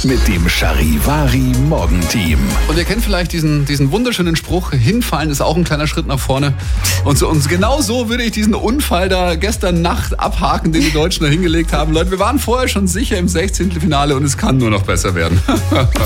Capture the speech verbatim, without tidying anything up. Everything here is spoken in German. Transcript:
mit dem Charivari Morgenteam. Und ihr kennt vielleicht diesen, diesen wunderschönen Spruch, hinfallen ist auch ein kleiner Schritt nach vorne. Und, so, und genau so würde ich diesen Unfall da gestern Nacht abhaken, den die Deutschen da hingelegt haben. Leute, wir waren vorher schon sicher im sechzehnten Finale und es kann nur noch besser werden.